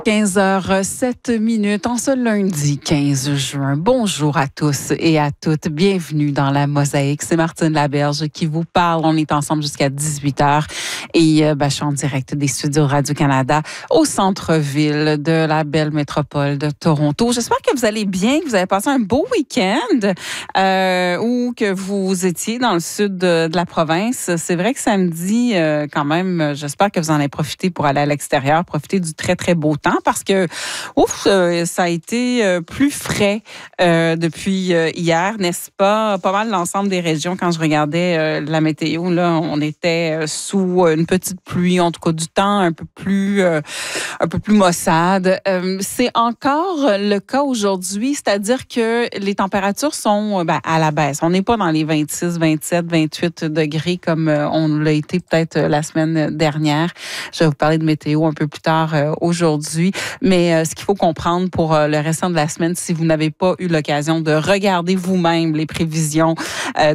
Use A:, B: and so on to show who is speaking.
A: 15h07 en ce lundi 15 juin. Bonjour à tous et à toutes. Bienvenue dans la Mosaïque. C'est Martine Laberge qui vous parle. On est ensemble jusqu'à 18h et je suis en direct des studios Radio-Canada au centre-ville de la belle métropole de Toronto. J'espère que vous allez bien, que vous avez passé un beau week-end ou que vous étiez dans le sud de la province. C'est vrai que samedi, quand même, j'espère que vous en avez profité pour aller à l'extérieur, profiter du très, très beau temps. Parce que, ça a été plus frais depuis hier, n'est-ce pas? Pas mal l'ensemble des régions, quand je regardais la météo, là, on était sous une petite pluie, en tout cas du temps un peu plus maussade. C'est encore le cas aujourd'hui, c'est-à-dire que les températures sont à la baisse. On n'est pas dans les 26, 27, 28 degrés comme on l'a été peut-être la semaine dernière. Je vais vous parler de météo un peu plus tard aujourd'hui. Mais ce qu'il faut comprendre pour le restant de la semaine, si vous n'avez pas eu l'occasion de regarder vous-même les prévisions